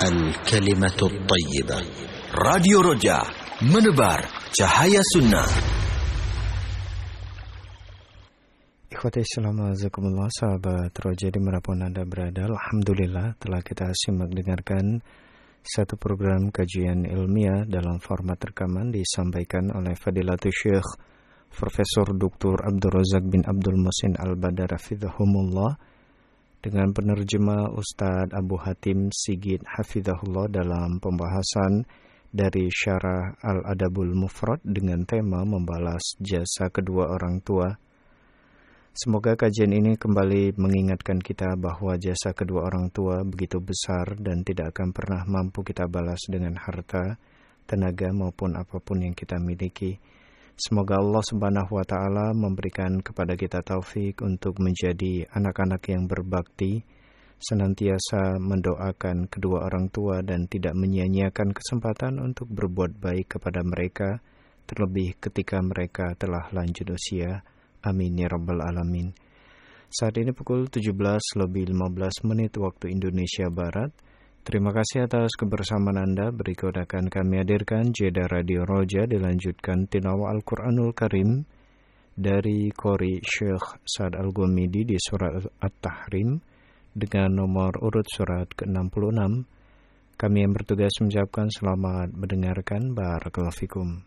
الكلمة الطيبة. راديو Roja menebar cahaya sunnah. Ikhwati Islam azakumullah, sahabat Roja dimanapun Anda berada, alhamdulillah telah kita simak dengarkan satu program kajian ilmiah dalam format rekaman disampaikan oleh Fadilatul Syekh Profesor Dr. Abdul Razak bin Abdul Muhsin Al-Badar hafizahumullah dengan penerjemah Ustadz Abu Hatim Sigit hafizahullah dalam pembahasan dari Syarah Al-Adabul Mufrad dengan tema membalas jasa kedua orang tua. Semoga kajian ini kembali mengingatkan kita bahwa jasa kedua orang tua begitu besar dan tidak akan pernah mampu kita balas dengan harta, tenaga maupun apapun yang kita miliki. Semoga Allah Subhanahu wa Ta'ala memberikan kepada kita taufik untuk menjadi anak-anak yang berbakti, senantiasa mendoakan kedua orang tua dan tidak menyia-nyiakan kesempatan untuk berbuat baik kepada mereka, terlebih ketika mereka telah lanjut usia. Amin ya rabbal alamin. Saat ini pukul 17:15 waktu Indonesia Barat. Terima kasih atas kebersamaan Anda. Berikut akan kami hadirkan jeda Radio Roja dilanjutkan tilawah Al-Quranul Karim dari Qori Syekh Sa'ad Al-Ghomidi di surat At-Tahrim dengan nomor urut surat ke-66. Kami yang bertugas mengucapkan selamat mendengarkan. Barakallahu fikum.